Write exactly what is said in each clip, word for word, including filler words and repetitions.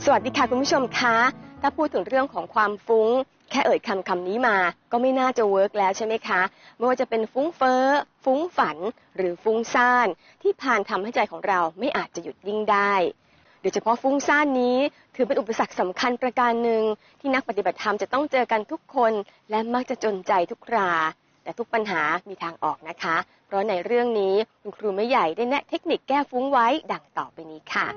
สวัสดีค่ะคุณผู้ชมคะถ้าพูดถึงเรื่องของความฟุ้งแค่เอ่ยคำคำนี้มาก็ไม่น่าจะเวิร์กแล้วใช่ไหมคะไม่ว่าจะเป็นฟุ้งเฟ้อฟุ้งฝันหรือฟุ้งซ่านที่พานทำให้ใจของเราไม่อาจจะหยุดนิ่งได้โดยเฉพาะฟุ้งซ่านนี้ถือเป็นอุปสรรคสำคัญประการหนึ่งที่นักปฏิบัติธรรมจะต้องเจอกันทุกคนและมักจะจนใจทุกคราแต่ทุกปัญหามีทางออกนะคะเพราะในเรื่องนี้คุณครูไม่ใหญ่ได้แนะเทคนิคแก้ฟุ้งไว้ดังต่อไปนี้ค่ะ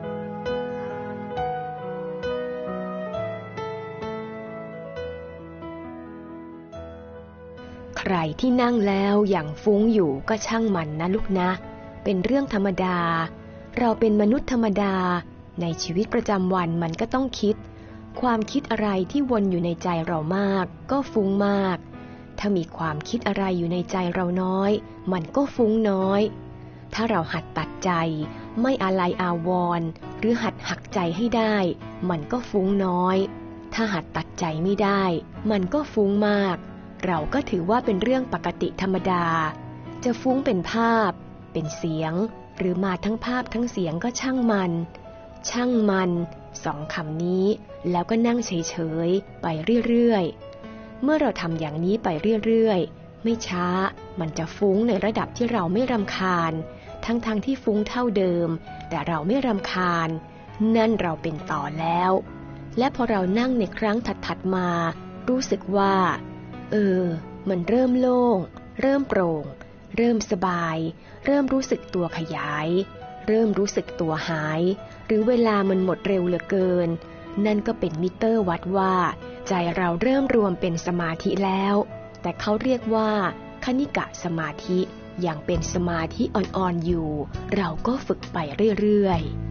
ใครที่นั่งแล้วอย่างฟุ้งอยู่ก็ช่างมันนะลูกนะเป็นเรื่องธรรมดาเราเป็นมนุษย์ธรรมดาในชีวิตประจำวันมันก็ต้องคิดความคิดอะไรที่วนอยู่ในใจเรามากก็ฟุ้งมากถ้ามีความคิดอะไรอยู่ในใจเราน้อยมันก็ฟุ้งน้อยถ้าเราหัดตัดใจไม่อาลัยอาวรณ์หรือหัดหักใจให้ได้มันก็ฟุ้งน้อยถ้าหัดตัดใจไม่ได้มันก็ฟุ้งมากเราก็ถือว่าเป็นเรื่องปกติธรรมดาจะฟุ้งเป็นภาพเป็นเสียงหรือมาทั้งภาพทั้งเสียงก็ช่างมันช่างมันสองคำนี้แล้วก็นั่งเฉยๆไปเรื่อยๆเมื่อเราทำอย่างนี้ไปเรื่อยๆไม่ช้ามันจะฟุ้งในระดับที่เราไม่รำคาญทั้งๆ ท, ที่ฟุ้งเท่าเดิมแต่เราไม่รำคาญนั่นเราเป็นต่อแล้วและพอเรานั่งในครั้งถัดๆมารู้สึกว่าเออมันเริ่มโล่งเริ่มโปร่งเริ่มสบายเริ่มรู้สึกตัวขยายเริ่มรู้สึกตัวหายหรือเวลามันหมดเร็วเหลือเกินนั่นก็เป็นมิเตอร์วัดว่าใจเราเริ่มรวมเป็นสมาธิแล้วแต่เขาเรียกว่าคณิกะสมาธิอย่างเป็นสมาธิอ่อนๆอยู่เราก็ฝึกไปเรื่อยๆ